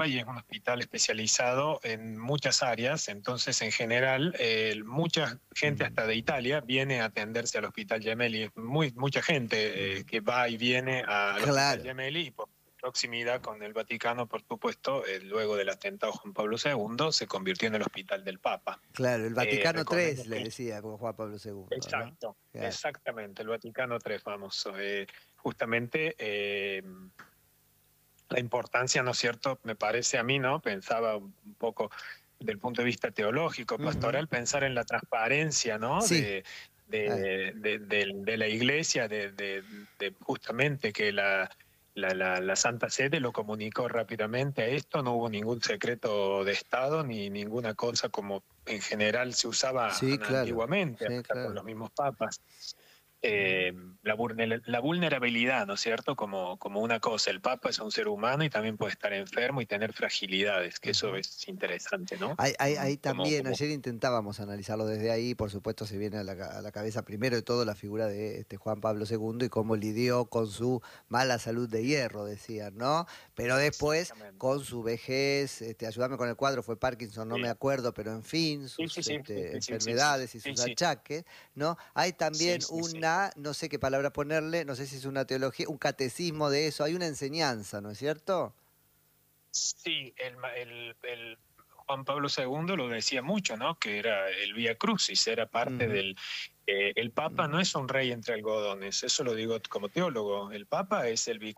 y es un hospital especializado en muchas áreas, entonces en general mucha gente hasta de Italia viene a atenderse al Hospital Gemelli, mucha gente que va y viene al Hospital Claro, Gemelli y por proximidad con el Vaticano, por supuesto, luego del atentado Juan Pablo II se convirtió en el Hospital del Papa. claro, el Vaticano Recordemos 3 le que decía como Juan Pablo II, ¿no? exacto, Claro. exactamente, el Vaticano III famoso. Justamente la importancia, ¿no es cierto? Me parece a mí, ¿no? Pensaba un poco del punto de vista teológico, Ujú. pastoral, pensar en la transparencia, ¿no? Sí, ah, De la Iglesia, de justamente que la Santa Sede lo comunicó rápidamente a esto, no hubo ningún secreto de Estado ni ninguna cosa como en general se usaba sí, claro, antiguamente, sí, hasta con claro. los mismos papas. La vulnerabilidad, ¿no es cierto? Como una cosa, el Papa es un ser humano y también puede estar enfermo y tener fragilidades, que eso Ujú. es interesante, ¿no? Ahí Como, también, ayer intentábamos analizarlo desde ahí, por supuesto se viene a a la cabeza primero de todo la figura de Juan Pablo II y cómo lidió con su mala salud de hierro, decían, ¿no? Pero después exactamente. con su vejez, ayúdame con el cuadro, fue Parkinson, no me Sí, acuerdo, pero en fin, sí, sí, sus sí, sí, sí, sí, sí, enfermedades y sí, sus sí, achaques, ¿no? Hay sí, también sí, sí. una, no sé qué palabra ponerle, no sé si es una teología, un catecismo de eso, hay una enseñanza, ¿no es cierto? Sí, el Juan Pablo II lo decía mucho, ¿no? Que era el Vía Crucis, era parte Ujú, del... el Papa ujú. no es un rey entre algodones, eso lo digo como teólogo. El Papa es el